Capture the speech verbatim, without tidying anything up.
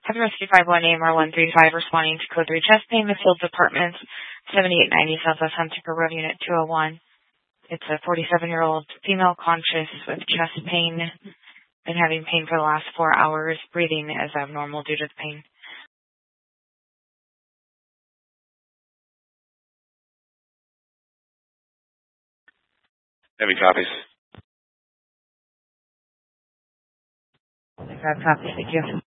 Have Rescue five one A M R one three five responding to Code three chest pain, the Field Department, seventy-eight ninety Southwest Hunter Road, Unit two oh one. It's a forty-seven-year-old female conscious with chest pain, been having pain for the last four hours. Breathing is abnormal due to the pain. Heavy copies. Five copies, thank you.